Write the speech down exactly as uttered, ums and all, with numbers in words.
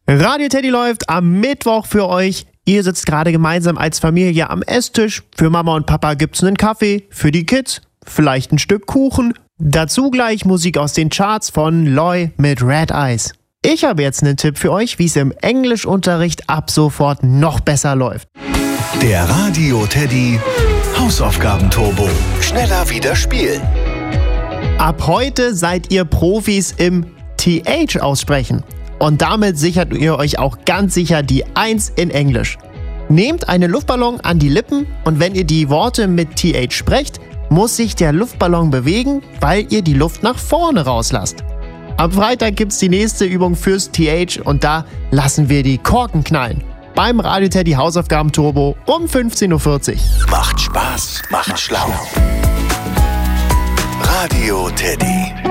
Radio Teddy läuft am Mittwoch für euch. Ihr sitzt gerade gemeinsam als Familie am Esstisch. Für Mama und Papa gibt's einen Kaffee, für die Kids vielleicht ein Stück Kuchen. Dazu gleich Musik aus den Charts von Loy mit Red Eyes. Ich habe jetzt einen Tipp für euch, wie es im Englischunterricht ab sofort noch besser läuft. Der Radio Teddy Hausaufgaben-Turbo. Schneller wieder spielen. Ab heute seid ihr Profis im T H aussprechen. Und damit sichert ihr euch auch ganz sicher die eins in Englisch. Nehmt einen Luftballon an die Lippen und wenn ihr die Worte mit T H sprecht, muss sich der Luftballon bewegen, weil ihr die Luft nach vorne rauslasst. Am Freitag gibt's die nächste Übung fürs T H und da lassen wir die Korken knallen. Beim Radio Teddy Hausaufgaben Turbo um fünfzehn Uhr vierzig. Macht Spaß, macht schlau. Radio Teddy.